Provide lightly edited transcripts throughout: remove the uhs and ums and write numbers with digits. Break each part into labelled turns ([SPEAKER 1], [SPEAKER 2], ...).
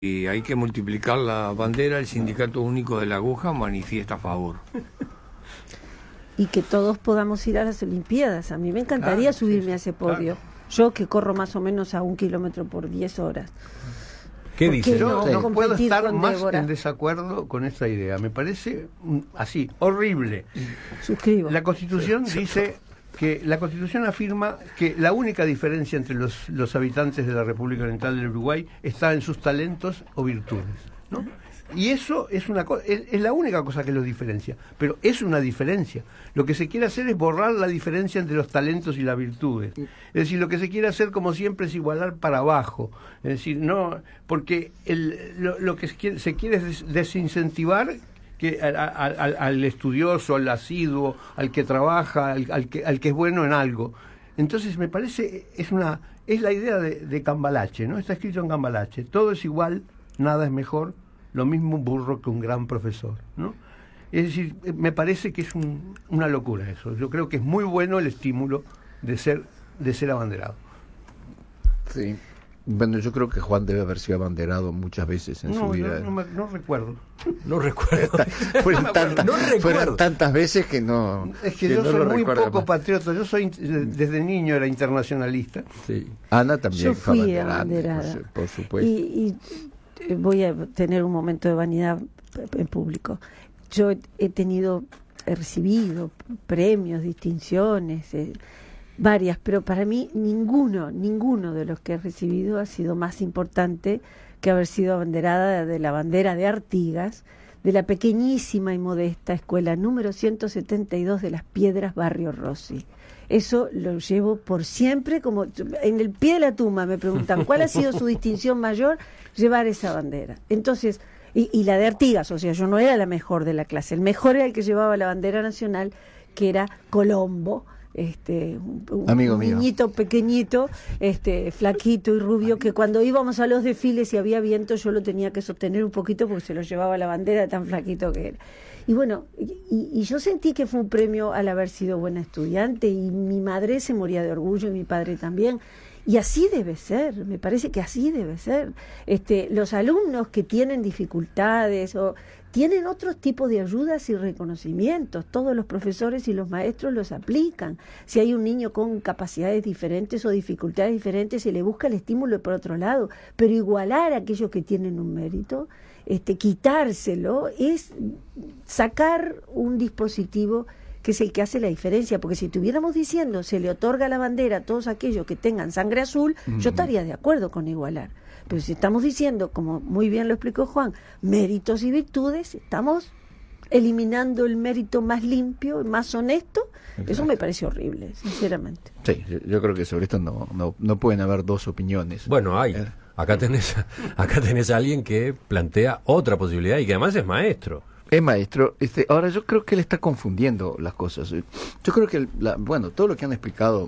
[SPEAKER 1] Y hay que multiplicar la bandera, el Sindicato Único de la Aguja manifiesta a favor.
[SPEAKER 2] Y que todos podamos ir a las Olimpiadas. A mí me encantaría subirme a ese podio.
[SPEAKER 1] Claro.
[SPEAKER 2] Yo que corro más o menos a 1 kilómetro por 10 horas.
[SPEAKER 1] ¿Qué dice?
[SPEAKER 3] Yo no puedo
[SPEAKER 2] competir
[SPEAKER 3] estar
[SPEAKER 2] con
[SPEAKER 3] más
[SPEAKER 2] Débora?
[SPEAKER 3] en desacuerdo con esta idea. Me parece así, horrible.
[SPEAKER 2] Suscribo.
[SPEAKER 3] La Constitución dice que la Constitución afirma que la única diferencia entre los habitantes de la República Oriental del Uruguay está en sus talentos o virtudes, ¿no? Y eso es es la única cosa que los diferencia, pero es una diferencia. Lo que se quiere hacer es borrar la diferencia entre los talentos y las virtudes. Es decir, lo que se quiere hacer, como siempre, es igualar para abajo. Es decir, no, porque lo que se quiere es desincentivar que al estudioso, al asiduo, al que trabaja, al que es bueno en algo. Entonces me parece es la idea de Cambalache, ¿no? Está escrito en Cambalache. Todo es igual, nada es mejor, lo mismo un burro que un gran profesor, ¿no? Es decir, me parece que es una locura eso. Yo creo que es muy bueno el estímulo de ser abanderado.
[SPEAKER 4] Sí. Bueno, yo creo que Juan debe haber sido abanderado muchas veces en su vida.
[SPEAKER 3] No recuerdo.
[SPEAKER 1] No recuerdo.
[SPEAKER 4] Fueron tantas veces que no.
[SPEAKER 3] Es que
[SPEAKER 4] yo
[SPEAKER 3] no soy muy
[SPEAKER 4] recuerdo
[SPEAKER 3] poco
[SPEAKER 4] más.
[SPEAKER 3] patriota. Yo soy desde niño era internacionalista.
[SPEAKER 4] Sí. Ana también
[SPEAKER 2] Yo
[SPEAKER 4] fue
[SPEAKER 2] fui
[SPEAKER 4] abanderada,
[SPEAKER 2] abanderada.
[SPEAKER 4] por supuesto.
[SPEAKER 2] Y voy a tener un momento de vanidad en público. Yo he recibido premios, distinciones, varias, pero para mí ninguno de los que he recibido ha sido más importante que haber sido abanderada de la bandera de Artigas, de la pequeñísima y modesta escuela número 172 de Las Piedras, Barrio Rossi. Eso lo llevo por siempre, como en el pie de la tumba me preguntan cuál ha sido su distinción mayor, llevar esa bandera. Entonces, y la de Artigas, o sea, yo no era la mejor de la clase, el mejor era el que llevaba la bandera nacional, que era Colombo, un
[SPEAKER 4] amigo mío,
[SPEAKER 2] niñito pequeñito, flaquito y rubio, que cuando íbamos a los desfiles y había viento yo lo tenía que sostener un poquito porque se lo llevaba la bandera, tan flaquito que era. Y bueno, y yo sentí que fue un premio al haber sido buena estudiante, y mi madre se moría de orgullo y mi padre también. Y así debe ser, me parece que así debe ser. Los alumnos que tienen dificultades o tienen otros tipos de ayudas y reconocimientos, todos los profesores y los maestros los aplican. Si hay un niño con capacidades diferentes o dificultades diferentes, se le busca el estímulo por otro lado, pero igualar a aquellos que tienen un mérito, quitárselo, es sacar un dispositivo que es el que hace la diferencia, porque si estuviéramos diciendo se le otorga la bandera a todos aquellos que tengan sangre azul, yo estaría de acuerdo con igualar. Pero si estamos diciendo, como muy bien lo explicó Juan, méritos y virtudes, estamos eliminando el mérito más limpio, más honesto. Exacto. Eso me parece horrible, sinceramente.
[SPEAKER 4] Sí, yo creo que sobre esto no pueden haber dos opiniones.
[SPEAKER 5] Bueno, hay. Acá tenés a alguien que plantea otra posibilidad y que además es maestro.
[SPEAKER 4] Es maestro. Ahora yo creo que él está confundiendo las cosas. Yo creo que todo lo que han explicado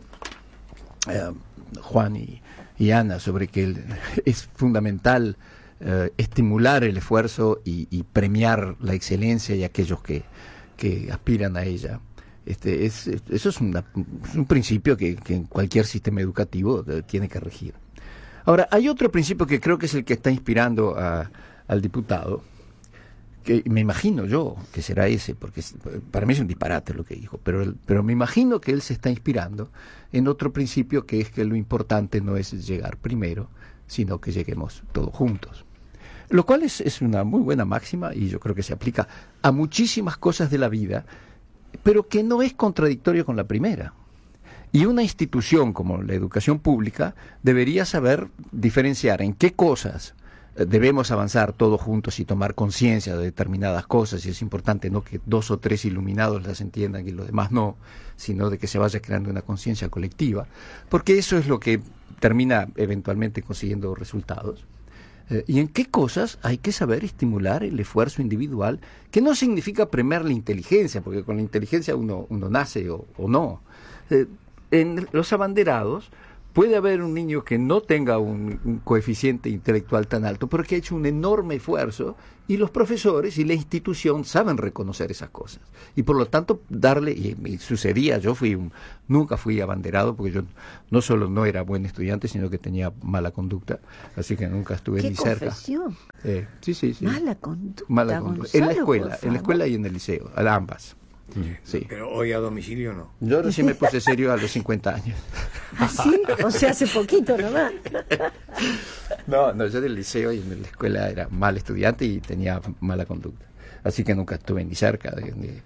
[SPEAKER 4] Juan y Ana sobre que es fundamental estimular el esfuerzo y premiar la excelencia y aquellos que aspiran a ella. Eso es un principio que en cualquier sistema educativo tiene que regir. Ahora, hay otro principio que creo que es el que está inspirando al diputado, que me imagino yo que será ese, porque para mí es un disparate lo que dijo, pero me imagino que él se está inspirando en otro principio, que es que lo importante no es llegar primero, sino que lleguemos todos juntos. Lo cual es una muy buena máxima, y yo creo que se aplica a muchísimas cosas de la vida, pero que no es contradictorio con la primera. Y una institución como la educación pública debería saber diferenciar en qué cosas debemos avanzar todos juntos y tomar conciencia de determinadas cosas, y es importante no que 2 o 3 iluminados las entiendan y los demás no, sino de que se vaya creando una conciencia colectiva, porque eso es lo que termina eventualmente consiguiendo resultados. Y en qué cosas hay que saber estimular el esfuerzo individual, que no significa premiar la inteligencia, porque con la inteligencia uno nace o no. En los abanderados puede haber un niño que no tenga un coeficiente intelectual tan alto, pero que ha hecho un enorme esfuerzo, y los profesores y la institución saben reconocer esas cosas. Y por lo tanto, darle, y sucedía, nunca fui abanderado, porque yo no solo no era buen estudiante, sino que tenía mala conducta, así que nunca estuve ni cerca.
[SPEAKER 2] Confesión?
[SPEAKER 4] Sí.
[SPEAKER 2] Mala conducta.
[SPEAKER 4] Mala conducta.
[SPEAKER 2] Gonzalo,
[SPEAKER 4] En la escuela y en el liceo, a ambas. Sí.
[SPEAKER 1] Pero hoy a domicilio no.
[SPEAKER 4] Yo recién me puse serio a los 50 años.
[SPEAKER 2] ¿Ah, sí? O sea, hace poquito nomás.
[SPEAKER 4] No, yo del liceo y en la escuela era mal estudiante y tenía mala conducta. Así que nunca estuve ni cerca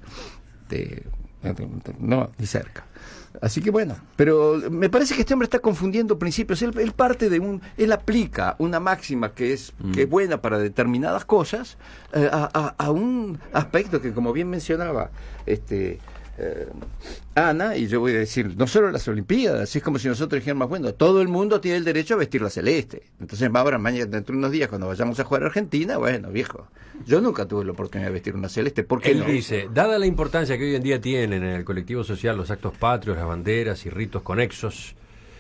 [SPEAKER 4] no, ni cerca. Así que bueno, pero me parece que este hombre está confundiendo principios. Él parte él aplica una máxima que es buena para determinadas cosas a un aspecto que, como bien mencionaba Ana, y yo voy a decir, no solo las Olimpiadas, es como si nosotros dijéramos, bueno, todo el mundo tiene el derecho a vestir la celeste. Entonces ahora, mañana, dentro de unos días, cuando vayamos a jugar a Argentina, bueno, viejo, yo nunca tuve la oportunidad de vestir una celeste. ¿Por qué
[SPEAKER 5] Él
[SPEAKER 4] no?
[SPEAKER 5] dice, dada la importancia que hoy en día tienen en el colectivo social los actos patrios, las banderas y ritos conexos,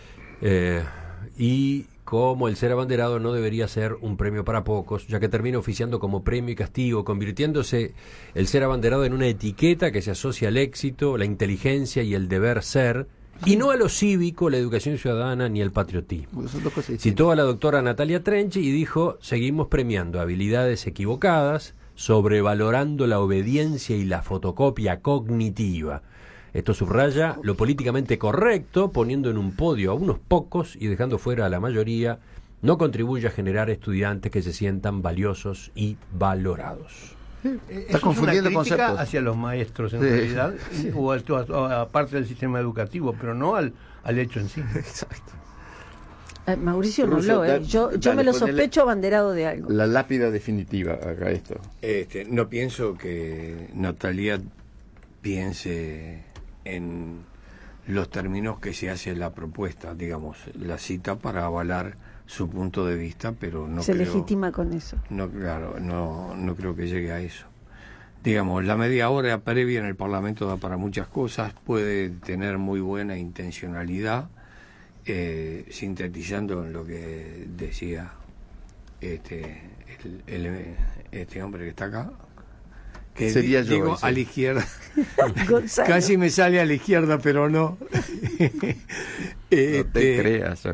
[SPEAKER 5] y como el ser abanderado no debería ser un premio para pocos, ya que termina oficiando como premio y castigo, convirtiéndose el ser abanderado en una etiqueta que se asocia al éxito, la inteligencia y el deber ser, y no a lo cívico, la educación ciudadana ni el patriotismo.
[SPEAKER 4] Son dos cosas distintas.
[SPEAKER 5] Citó a la doctora Natalia Trenchi y dijo, seguimos premiando habilidades equivocadas, sobrevalorando la obediencia y la fotocopia cognitiva. Esto subraya lo políticamente correcto, poniendo en un podio a unos pocos y dejando fuera a la mayoría, no contribuye a generar estudiantes que se sientan valiosos y valorados.
[SPEAKER 3] Está
[SPEAKER 4] confundiendo
[SPEAKER 3] una crítica
[SPEAKER 4] conceptos.
[SPEAKER 3] hacia los maestros, en realidad, o a parte del sistema educativo, pero no al hecho en sí.
[SPEAKER 4] Exacto.
[SPEAKER 2] Mauricio no
[SPEAKER 4] Russo,
[SPEAKER 2] habló, yo me lo
[SPEAKER 4] ponele
[SPEAKER 2] sospecho abanderado de algo.
[SPEAKER 4] La lápida definitiva acá esto.
[SPEAKER 1] No pienso que Natalia piense en los términos que se hace la propuesta, digamos, la cita para avalar su punto de vista, pero no
[SPEAKER 2] se
[SPEAKER 1] creo,
[SPEAKER 2] legitima con eso.
[SPEAKER 1] no creo que llegue a eso. Digamos, la media hora previa en el Parlamento da para muchas cosas, puede tener muy buena intencionalidad, sintetizando en lo que decía este hombre que está acá, que
[SPEAKER 4] sería yo,
[SPEAKER 1] digo
[SPEAKER 4] ese.
[SPEAKER 1] a la izquierda.
[SPEAKER 2] Gonzalo.
[SPEAKER 1] Casi me sale a la izquierda, pero no.
[SPEAKER 4] No te creas.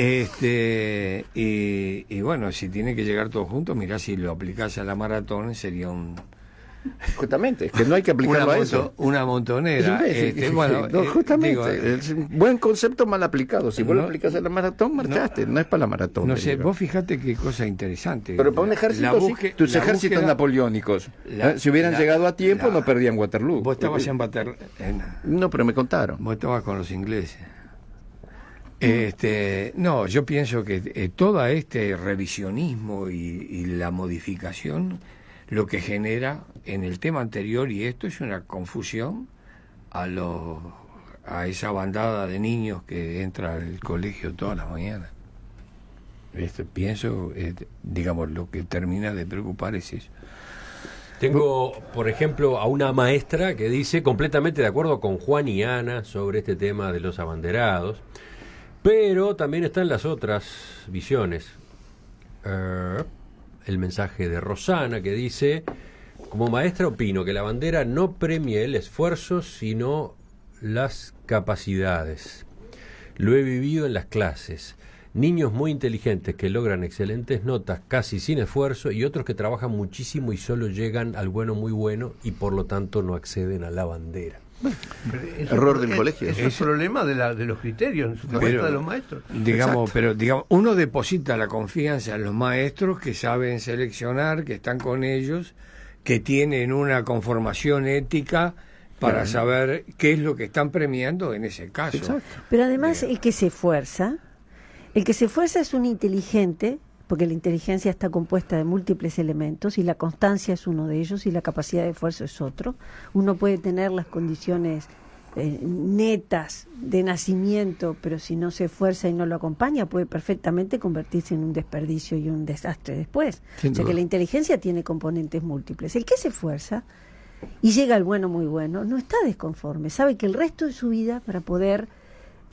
[SPEAKER 1] Y bueno, si tiene que llegar todos juntos, mirá, si lo aplicás a la maratón sería
[SPEAKER 4] Justamente, es que no hay que aplicarlo a eso.
[SPEAKER 1] una montonera. Bueno,
[SPEAKER 4] no, justamente,
[SPEAKER 1] digo,
[SPEAKER 4] es un buen concepto mal aplicado. Si vos lo aplicas a la maratón, marchaste, no es para la maratón.
[SPEAKER 1] No sé, vos fíjate qué cosa interesante.
[SPEAKER 4] Pero para un ejército, tus ejércitos napoleónicos, si hubieran llegado a tiempo, no perdían Waterloo.
[SPEAKER 1] Vos estabas en Waterloo.
[SPEAKER 4] No, pero me contaron.
[SPEAKER 1] Vos estabas con los ingleses. No, yo pienso que todo este revisionismo y la modificación lo que genera en el tema anterior, y esto es una confusión a esa bandada de niños que entra al colegio todas las mañanas. Pienso, digamos, lo que termina de preocupar es eso.
[SPEAKER 5] Tengo, por ejemplo, a una maestra que dice, completamente de acuerdo con Juan y Ana sobre este tema de los abanderados, pero también están las otras visiones. El mensaje de Rosana que dice, como maestra opino que la bandera no premia el esfuerzo sino las capacidades. Lo he vivido en las clases. Niños muy inteligentes que logran excelentes notas casi sin esfuerzo y otros que trabajan muchísimo y solo llegan al bueno muy bueno y por lo tanto no acceden a la bandera.
[SPEAKER 4] Error del colegio.
[SPEAKER 3] Es el problema de los criterios, de los maestros.
[SPEAKER 1] Digamos, pero uno deposita la confianza en los maestros que saben seleccionar, que están con ellos, que tienen una conformación ética para saber qué es lo que están premiando en ese caso.
[SPEAKER 4] Exacto.
[SPEAKER 2] Pero además el que se esfuerza es un inteligente, porque la inteligencia está compuesta de múltiples elementos y la constancia es uno de ellos y la capacidad de esfuerzo es otro. Uno puede tener las condiciones netas de nacimiento, pero si no se esfuerza y no lo acompaña, puede perfectamente convertirse en un desperdicio y un desastre después.
[SPEAKER 4] Sin
[SPEAKER 2] o sea
[SPEAKER 4] duda.
[SPEAKER 2] que la inteligencia tiene componentes múltiples. El que se esfuerza y llega al bueno muy bueno, no está desconforme, sabe que el resto de su vida, para poder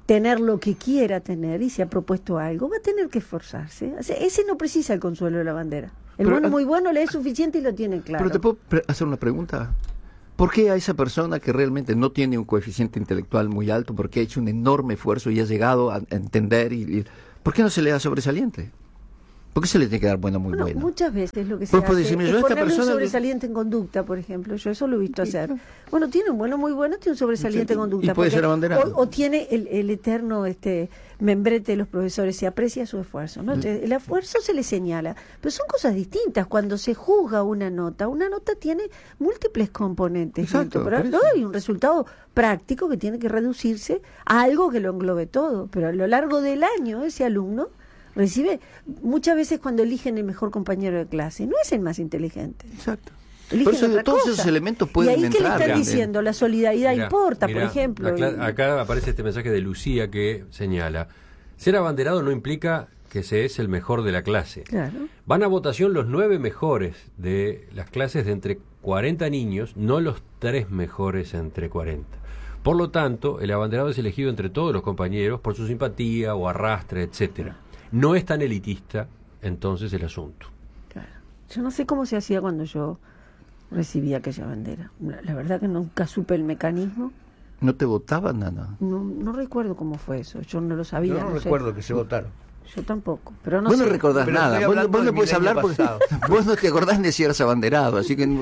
[SPEAKER 2] tener lo que quiera tener y se ha propuesto algo, va a tener que esforzarse. O sea, ese no precisa el consuelo de la bandera. El bueno muy bueno le es suficiente y lo tiene claro.
[SPEAKER 4] Pero te puedo hacer una pregunta. ¿Por qué a esa persona que realmente no tiene un coeficiente intelectual muy alto, porque ha hecho un enorme esfuerzo y ha llegado a entender, ¿por qué no se le da sobresaliente? ¿Por qué se le tiene que dar bueno, muy bueno?
[SPEAKER 2] Muchas veces lo que se hace
[SPEAKER 4] decirme,
[SPEAKER 2] es ponerle un sobresaliente en conducta, por ejemplo. Yo eso lo he visto hacer. Bueno, tiene un bueno muy bueno, tiene un sobresaliente en conducta.
[SPEAKER 4] ¿Y puede ser abanderado?
[SPEAKER 2] O tiene el eterno membrete de los profesores, se aprecia su esfuerzo, ¿no? El esfuerzo se le señala, pero son cosas distintas. Cuando se juzga una nota tiene múltiples componentes.
[SPEAKER 4] Exacto,
[SPEAKER 2] pero no hay un resultado práctico que tiene que reducirse a algo que lo englobe todo. Pero a lo largo del año ese alumno recibe, muchas veces cuando eligen el mejor compañero de clase, no es el más inteligente.
[SPEAKER 4] Exacto.
[SPEAKER 2] Eligen
[SPEAKER 4] Por eso
[SPEAKER 2] otra
[SPEAKER 4] todos
[SPEAKER 2] cosa.
[SPEAKER 4] esos elementos pueden
[SPEAKER 2] y ahí
[SPEAKER 4] entrar.
[SPEAKER 2] ¿qué le están diciendo? La solidaridad
[SPEAKER 5] Mirá,
[SPEAKER 2] importa, por ejemplo.
[SPEAKER 5] Acá aparece este mensaje de Lucía que señala: ser abanderado no implica que se es el mejor de la clase.
[SPEAKER 2] Claro.
[SPEAKER 5] Van a votación los 9 mejores de las clases de entre 40 niños, no los 3 mejores entre 40. Por lo tanto, el abanderado es elegido entre todos los compañeros por su simpatía o arrastre, etcétera. No es tan elitista entonces el asunto.
[SPEAKER 2] Claro. Yo no sé cómo se hacía cuando yo recibía aquella bandera. La verdad que nunca supe el mecanismo.
[SPEAKER 4] ¿No te votaban, Nana?
[SPEAKER 2] No recuerdo cómo fue eso. Yo no lo sabía.
[SPEAKER 3] Yo no recuerdo que se votaron.
[SPEAKER 2] Yo tampoco. Pero no
[SPEAKER 4] Vos
[SPEAKER 2] sé.
[SPEAKER 4] no recordás
[SPEAKER 3] Pero
[SPEAKER 4] nada.
[SPEAKER 3] estoy
[SPEAKER 4] Vos
[SPEAKER 3] hablando
[SPEAKER 4] no
[SPEAKER 3] del
[SPEAKER 4] puedes hablar porque
[SPEAKER 3] milenio
[SPEAKER 4] vos no te acordás ni si eras abanderado. Así que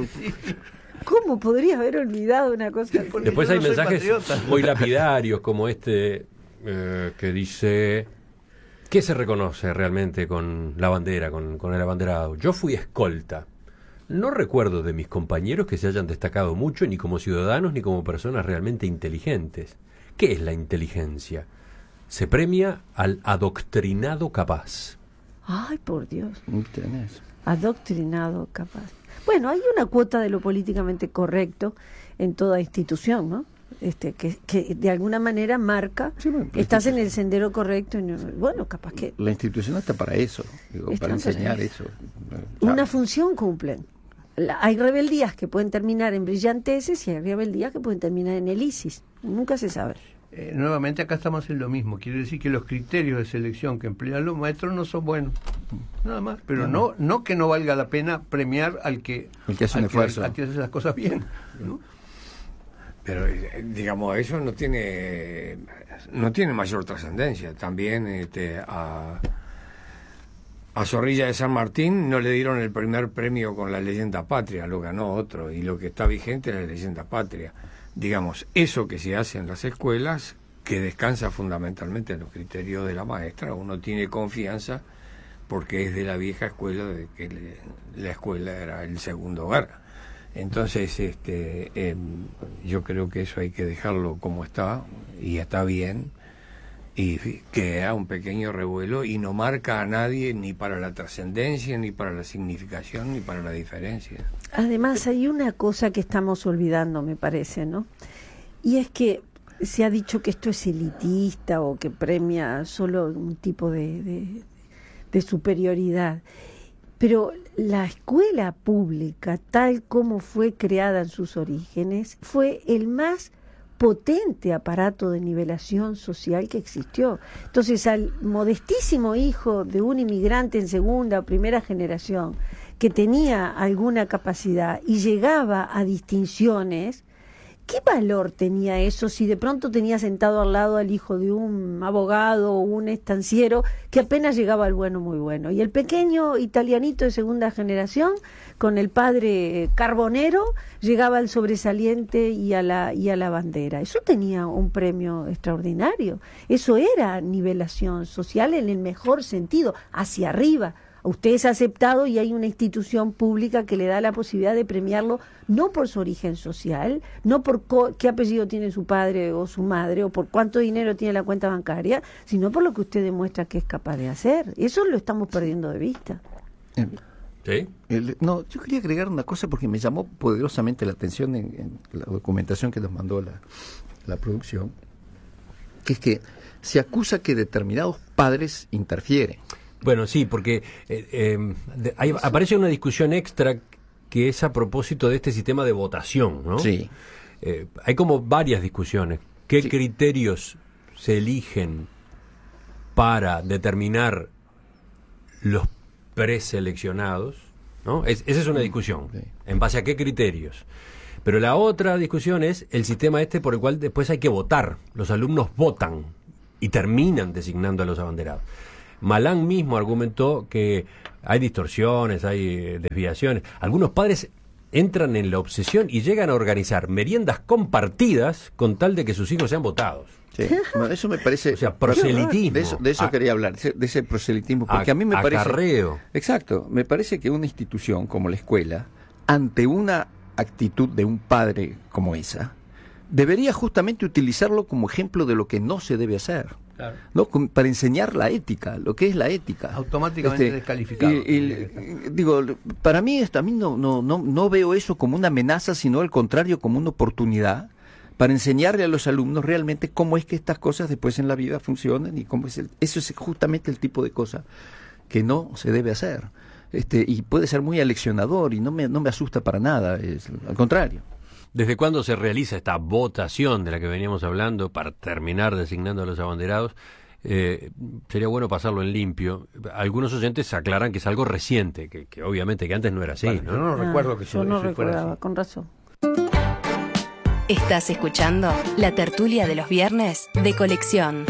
[SPEAKER 2] ¿Cómo podría haber olvidado una cosa así?
[SPEAKER 5] Después
[SPEAKER 3] yo
[SPEAKER 5] hay
[SPEAKER 3] no soy
[SPEAKER 5] mensajes
[SPEAKER 3] patriota.
[SPEAKER 5] muy lapidarios como este que dice: ¿qué se reconoce realmente con la bandera, con el abanderado? Yo fui escolta. No recuerdo de mis compañeros que se hayan destacado mucho ni como ciudadanos ni como personas realmente inteligentes. ¿Qué es la inteligencia? Se premia al adoctrinado capaz.
[SPEAKER 2] Ay, por Dios.
[SPEAKER 4] tenés.
[SPEAKER 2] Adoctrinado capaz. Bueno, hay una cuota de lo políticamente correcto en toda institución, ¿no? Que de alguna manera marca,
[SPEAKER 4] Sí, bueno,
[SPEAKER 2] estás en el sendero correcto. Bueno, capaz que
[SPEAKER 4] La institución está para eso, para enseñar eso.
[SPEAKER 2] una función cumplen. Hay rebeldías que pueden terminar en brillanteces y hay rebeldías que pueden terminar en elisis. Nunca se sabe.
[SPEAKER 3] Nuevamente acá estamos en lo mismo. Quiere decir que los criterios de selección que emplean los maestros no son buenos. Nada más. Pero no que no valga la pena premiar al que
[SPEAKER 4] hace un esfuerzo.
[SPEAKER 3] al que hace las cosas bien, ¿no?
[SPEAKER 1] Pero digamos, eso no tiene mayor trascendencia. También a Zorrilla de San Martín no le dieron el primer premio con la leyenda patria, lo ganó otro, y lo que está vigente es la leyenda patria. Digamos, eso que se hace en las escuelas, que descansa fundamentalmente en los criterios de la maestra, uno tiene confianza porque es de la vieja escuela de que la escuela era el segundo hogar. Entonces, yo creo que eso hay que dejarlo como está, y está bien, y queda un pequeño revuelo y no marca a nadie ni para la trascendencia, ni para la significación, ni para la diferencia.
[SPEAKER 2] Además, hay una cosa que estamos olvidando, me parece, ¿no? Y es que se ha dicho que esto es elitista o que premia solo un tipo de superioridad. Pero la escuela pública, tal como fue creada en sus orígenes, fue el más potente aparato de nivelación social que existió. Entonces, al modestísimo hijo de un inmigrante en segunda o primera generación que tenía alguna capacidad y llegaba a distinciones, ¿qué valor tenía eso si de pronto tenía sentado al lado al hijo de un abogado o un estanciero que apenas llegaba al bueno muy bueno? Y el pequeño italianito de segunda generación, con el padre carbonero, llegaba al sobresaliente y a la bandera. Eso tenía un premio extraordinario. Eso era nivelación social en el mejor sentido, hacia arriba. Usted es aceptado y hay una institución pública que le da la posibilidad de premiarlo no por su origen social, no por qué apellido tiene su padre o su madre o por cuánto dinero tiene la cuenta bancaria, sino por lo que usted demuestra que es capaz de hacer. Eso lo estamos perdiendo de vista.
[SPEAKER 5] ¿Sí?
[SPEAKER 4] No, yo quería agregar una cosa porque me llamó poderosamente la atención en la documentación que nos mandó la producción, que es que se acusa que determinados padres interfieren.
[SPEAKER 5] Bueno, sí, porque aparece una discusión extra que es a propósito de este sistema de votación, ¿no?
[SPEAKER 4] Sí.
[SPEAKER 5] Hay como varias discusiones. ¿Qué criterios se eligen para determinar los preseleccionados, ¿no? Esa es una discusión.
[SPEAKER 4] Sí.
[SPEAKER 5] ¿En base a qué criterios? Pero la otra discusión es el sistema por el cual después hay que votar. Los alumnos votan y terminan designando a los abanderados. Malán mismo argumentó que hay distorsiones, hay desviaciones. Algunos padres entran en la obsesión y llegan a organizar meriendas compartidas con tal de que sus hijos sean votados.
[SPEAKER 4] Sí. Bueno, eso me parece...
[SPEAKER 5] O sea, proselitismo.
[SPEAKER 4] De eso quería hablar, de ese proselitismo, porque a mí me parece...
[SPEAKER 5] Acarreo.
[SPEAKER 4] Exacto, me parece que una institución como la escuela, ante una actitud de un padre como esa, debería justamente utilizarlo como ejemplo de lo que no se debe hacer.
[SPEAKER 3] Claro.
[SPEAKER 4] ¿No? Para enseñar la ética, lo que es la ética.
[SPEAKER 3] Automáticamente descalificado.
[SPEAKER 4] Digo, para mí, a mí no veo eso como una amenaza, sino al contrario, como una oportunidad para enseñarle a los alumnos realmente cómo es que estas cosas después en la vida funcionan y cómo eso es justamente el tipo de cosa que no se debe hacer. Y puede ser muy aleccionador y no me asusta para nada, al contrario.
[SPEAKER 5] ¿Desde cuándo se realiza esta votación de la que veníamos hablando para terminar designando a los abanderados? Sería bueno pasarlo en limpio. Algunos oyentes aclaran que es algo reciente, que obviamente que antes no era así.
[SPEAKER 3] Bueno,
[SPEAKER 5] ¿no?
[SPEAKER 3] yo no recuerdo que
[SPEAKER 2] yo no
[SPEAKER 3] fuera
[SPEAKER 2] recordaba,
[SPEAKER 3] así.
[SPEAKER 2] con razón.
[SPEAKER 6] Estás escuchando la tertulia de los viernes de Colección.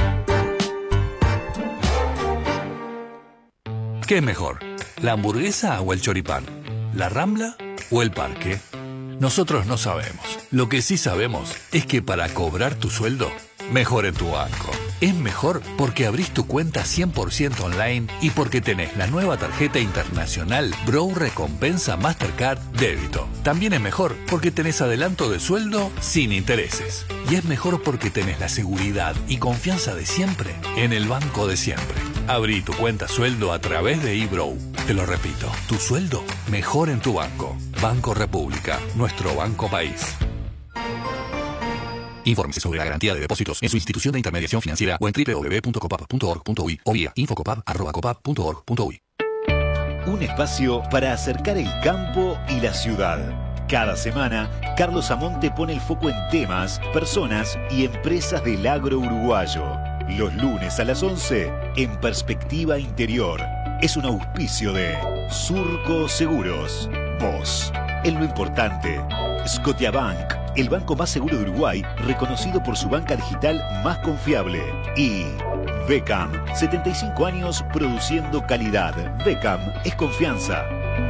[SPEAKER 7] ¿Qué es mejor? ¿La hamburguesa o el choripán? ¿La Rambla o el parque? Nosotros no sabemos. Lo que sí sabemos es que para cobrar tu sueldo, mejor en tu banco. Es mejor porque abrís tu cuenta 100% online y porque tenés la nueva tarjeta internacional Brow Recompensa Mastercard Débito. También es mejor porque tenés adelanto de sueldo sin intereses. Y es mejor porque tenés la seguridad y confianza de siempre en el banco de siempre. Abrí tu cuenta sueldo a través de eBrow. Te lo repito, tu sueldo mejor en tu banco. Banco República, nuestro banco país. Infórmese sobre la garantía de depósitos en su institución de intermediación financiera o en www.copap.org.uy o vía infocopap@copap.org.uy.
[SPEAKER 8] Un espacio para acercar el campo y la ciudad. Cada semana, Carlos Amonte pone el foco en temas, personas y empresas del agro uruguayo. Los lunes a las 11, en Perspectiva Interior. Es un auspicio de Surco Seguros. Vos, en lo importante. Scotiabank, el banco más seguro de Uruguay, reconocido por su banca digital más confiable. Y Beckham, 75 años produciendo calidad. Beckham es confianza.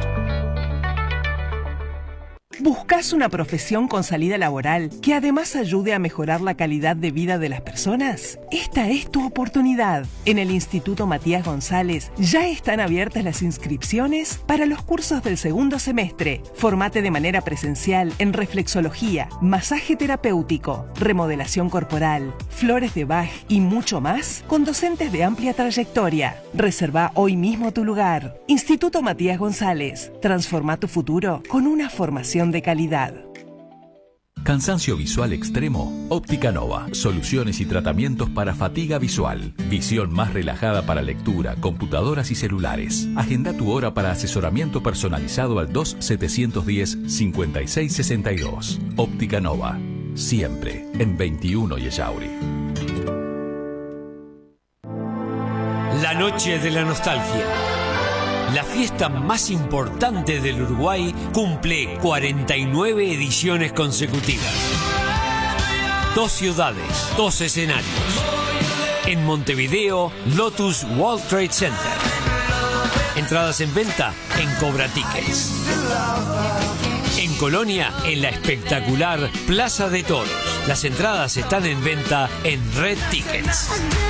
[SPEAKER 9] ¿Buscas una profesión con salida laboral que además ayude a mejorar la calidad de vida de las personas? Esta es tu oportunidad. En el Instituto Matías González ya están abiertas las inscripciones para los cursos del segundo semestre. Formate de manera presencial en reflexología, masaje terapéutico, remodelación corporal, flores de Bach y mucho más con docentes de amplia trayectoria. Reserva hoy mismo tu lugar. Instituto Matías González. Transforma tu futuro con una formación de calidad.
[SPEAKER 7] Cansancio visual extremo, Óptica Nova. Soluciones y tratamientos para fatiga visual. Visión más relajada para lectura, computadoras y celulares. Agenda tu hora para asesoramiento personalizado al 2710-5662. Óptica Nova. Siempre en 21 y Echauri.
[SPEAKER 10] La noche de la nostalgia. La fiesta más importante del Uruguay cumple 49 ediciones consecutivas. 2 ciudades, 2 escenarios. En Montevideo, Lotus World Trade Center. Entradas en venta en Cobra Tickets. En Colonia, en la espectacular Plaza de Toros. Las entradas están en venta en Red Tickets.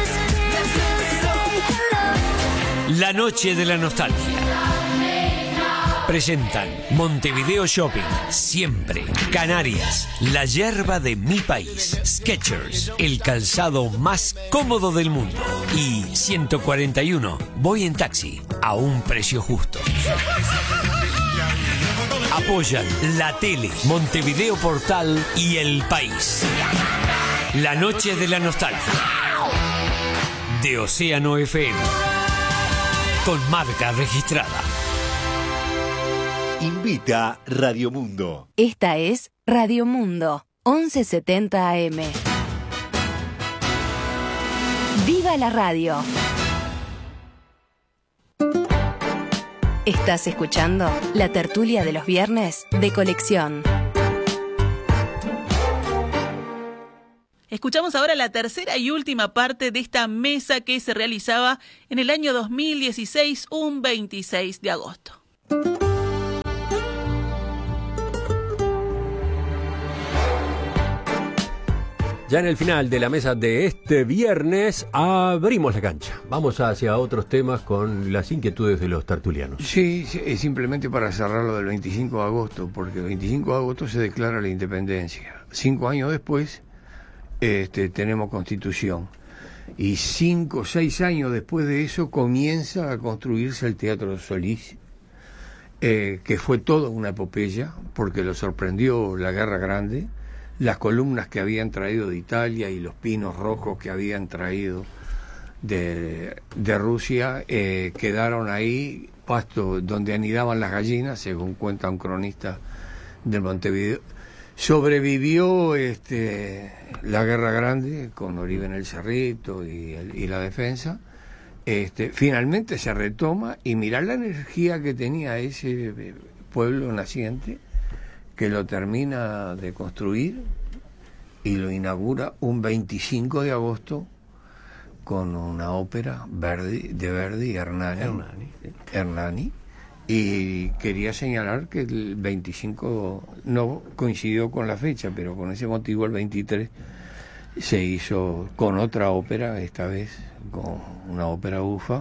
[SPEAKER 10] La noche de la nostalgia. Presentan Montevideo Shopping, Siempre, Canarias, La Yerba de mi país, Skechers, el calzado más cómodo del mundo. Y 141, voy en taxi, a un precio justo. Apoyan La Tele, Montevideo Portal y El País. La noche de la nostalgia. De Océano FM. Con marca registrada.
[SPEAKER 8] Invita Radio Mundo.
[SPEAKER 6] Esta es Radio Mundo, 1170 AM. ¡Viva la radio! Estás escuchando la tertulia de los viernes de Colección.
[SPEAKER 11] Escuchamos ahora la tercera y última parte de esta mesa que se realizaba en el año 2016, un 26 de agosto.
[SPEAKER 5] Ya en el final de la mesa de este viernes abrimos la cancha. Vamos hacia otros temas con las inquietudes de los tertulianos.
[SPEAKER 1] Sí, simplemente para cerrar lo del 25 de agosto, porque el 25 de agosto se declara la independencia. 5 años después tenemos Constitución. Y 5 o 6 años después de eso comienza a construirse el Teatro Solís, que fue toda una epopeya, porque lo sorprendió la Guerra Grande. Las columnas que habían traído de Italia y los pinos rojos que habían traído de Rusia quedaron ahí, pasto donde anidaban las gallinas, según cuenta un cronista de Montevideo. Sobrevivió la Guerra Grande con Oribe en el Cerrito y la defensa. Finalmente se retoma y mirá la energía que tenía ese pueblo naciente, que lo termina de construir y lo inaugura un 25 de agosto con una ópera de Verdi y Hernani. Y quería señalar que el 25 no coincidió con la fecha, pero con ese motivo el 23 se hizo con otra ópera, esta vez con una ópera bufa,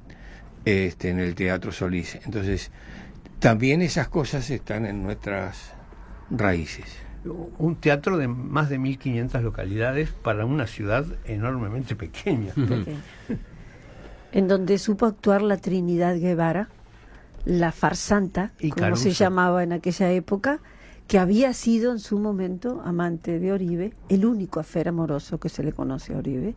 [SPEAKER 1] en el Teatro Solís. Entonces, también esas cosas están en nuestras raíces.
[SPEAKER 3] Un teatro de más de 1.500 localidades para una ciudad enormemente pequeña.
[SPEAKER 2] En donde supo actuar la Trinidad Guevara, la farsanta, como
[SPEAKER 3] Caruso
[SPEAKER 2] se llamaba en aquella época, que había sido en su momento amante de Oribe, el único afer amoroso que se le conoce a Oribe.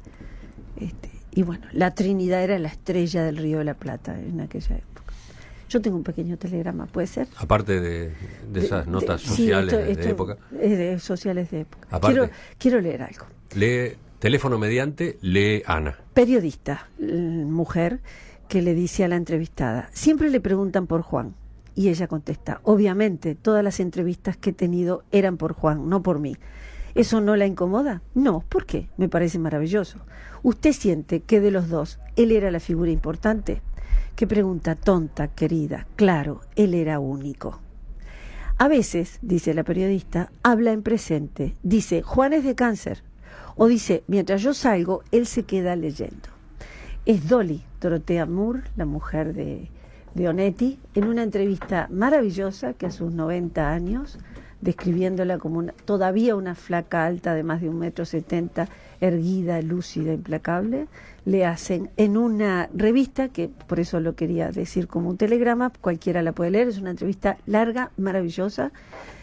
[SPEAKER 2] Y bueno, la Trinidad era la estrella del Río de la Plata en aquella época. Yo tengo un pequeño telegrama, ¿puede ser?
[SPEAKER 5] Aparte de esas notas sociales de época.
[SPEAKER 2] Sociales de época.
[SPEAKER 5] Aparte,
[SPEAKER 2] quiero leer algo.
[SPEAKER 5] Lee teléfono mediante, lee Ana.
[SPEAKER 2] Periodista, mujer, que le dice a la entrevistada, siempre le preguntan por Juan. Y ella contesta, obviamente, todas las entrevistas que he tenido eran por Juan, no por mí. ¿Eso no la incomoda? No, ¿por qué? Me parece maravilloso. ¿Usted siente que de los dos, él era la figura importante? Qué pregunta tonta, querida. Claro, él era único. A veces, dice la periodista, habla en presente. Dice, Juan es de cáncer. O dice, mientras yo salgo, él se queda leyendo. Es Dolly, Dorotea Moore, la mujer de Onetti, en una entrevista maravillosa que a sus 90 años, describiéndola como todavía una flaca alta de más de 1,70 m, erguida, lúcida, implacable, le hacen en una revista, que por eso lo quería decir como un telegrama, cualquiera la puede leer, es una entrevista larga, maravillosa,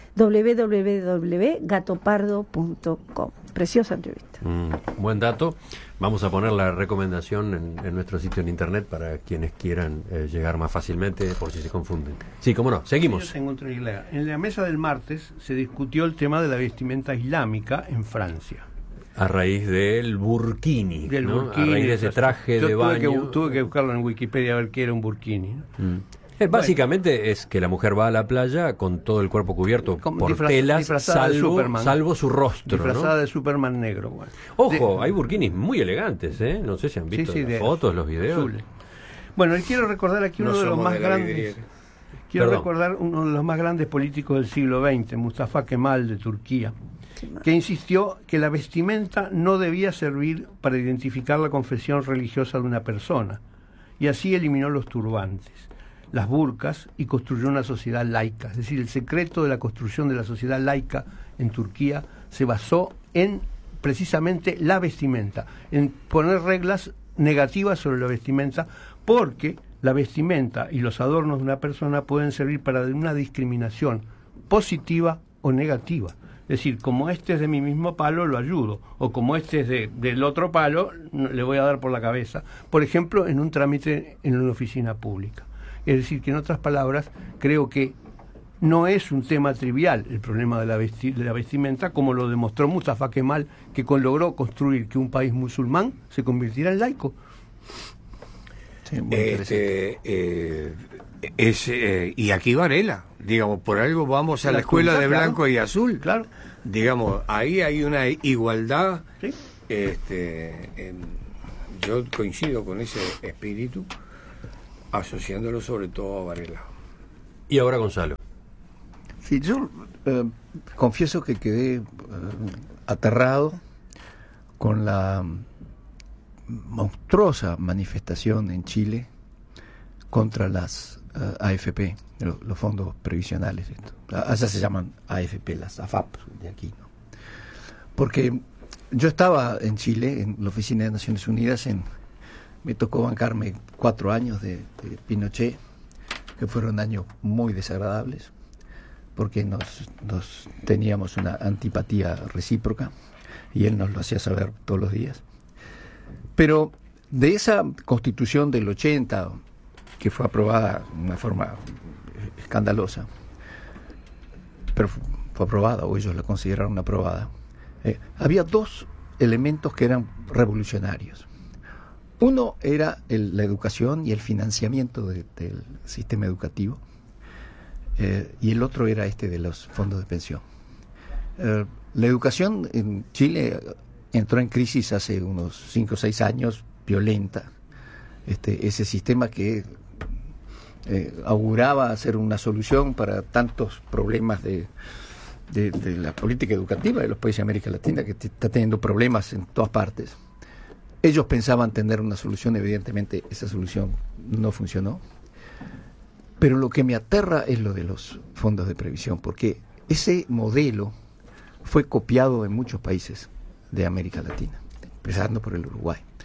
[SPEAKER 2] www.gatopardo.com. Preciosa entrevista.
[SPEAKER 5] Buen dato. Vamos a poner la recomendación en nuestro sitio en internet para quienes quieran llegar más fácilmente, por si se confunden. Sí, cómo no. Seguimos.
[SPEAKER 3] Yo tengo otra idea. En la mesa del martes se discutió el tema de la vestimenta islámica en Francia.
[SPEAKER 5] A raíz del burkini, ¿no?
[SPEAKER 3] Burkini,
[SPEAKER 5] a raíz de ese traje de baño.
[SPEAKER 3] Tuve que buscarlo en Wikipedia a ver qué era un burkini, ¿no?
[SPEAKER 5] Básicamente es que la mujer va a la playa con todo el cuerpo cubierto por telas, salvo su rostro,
[SPEAKER 3] disfrazada,
[SPEAKER 5] ¿no?
[SPEAKER 3] de Superman negro. Bueno.
[SPEAKER 5] Ojo, hay burkinis muy elegantes, ¿eh? No sé si han visto las fotos, los videos.
[SPEAKER 3] Azules. Bueno, y quiero recordar aquí uno de los más grandes. Recordar uno de los más grandes políticos del siglo XX, Mustafa Kemal, de Turquía, que insistió que la vestimenta no debía servir para identificar la confesión religiosa de una persona, y así eliminó los turbantes, las burkas, y construyó una sociedad laica. Es decir, el secreto de la construcción de la sociedad laica en Turquía se basó en precisamente la vestimenta, en poner reglas negativas sobre la vestimenta, porque la vestimenta y los adornos de una persona pueden servir para una discriminación positiva o negativa. Es decir, como este es de mi mismo palo, lo ayudo, o como este es del otro palo, le voy a dar por la cabeza. Por ejemplo, en un trámite en una oficina pública. Es decir, que en otras palabras, creo que no es un tema trivial el problema de la vestimenta, como lo demostró Mustafa Kemal, que logró construir que un país musulmán se convirtiera en laico.
[SPEAKER 1] Sí, y aquí Varela, digamos, por algo vamos a la escuela de blanco y azul.
[SPEAKER 3] Claro.
[SPEAKER 1] Digamos, ahí hay una igualdad.
[SPEAKER 3] Sí.
[SPEAKER 1] Yo coincido con ese espíritu, asociándolo sobre todo a Varela.
[SPEAKER 5] Y ahora Gonzalo.
[SPEAKER 4] Sí, yo confieso que quedé aterrado con la monstruosa manifestación en Chile contra las AFP, los fondos previsionales. Allá se llaman AFP, las AFAP de aquí, ¿no? Porque yo estaba en Chile, en la oficina de Naciones Unidas, me tocó bancarme 4 años de Pinochet, que fueron años muy desagradables, porque nos teníamos una antipatía recíproca, y él nos lo hacía saber todos los días. Pero de esa Constitución del 80, que fue aprobada de una forma escandalosa, pero fue aprobada, o ellos la consideraron aprobada, había 2 elementos que eran revolucionarios. Uno era la educación y el financiamiento del sistema educativo, y el otro era de los fondos de pensión. La educación en Chile entró en crisis hace unos 5 o 6 años, violenta. Ese sistema que auguraba ser una solución para tantos problemas de la política educativa de los países de América Latina, que está teniendo problemas en todas partes. Ellos pensaban tener una solución, evidentemente esa solución no funcionó. Pero lo que me aterra es lo de los fondos de previsión, porque ese modelo fue copiado en muchos países de América Latina, empezando por el Uruguay.